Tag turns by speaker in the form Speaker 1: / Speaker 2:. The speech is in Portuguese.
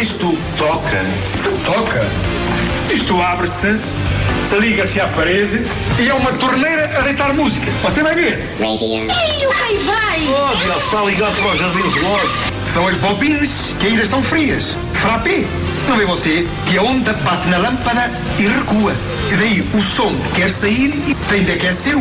Speaker 1: isto toca.
Speaker 2: Toca? Isto abre-se, liga-se à parede e é uma torneira a deitar música. Você vai ver.
Speaker 3: Ei, o rei vai!
Speaker 1: Oh, ele está ligado para o jardim zoológico.
Speaker 2: São as bobinas que ainda estão frias. Frappé. Não vê você que a onda bate na lâmpada e recua. E daí o som quer sair e tem de aquecer o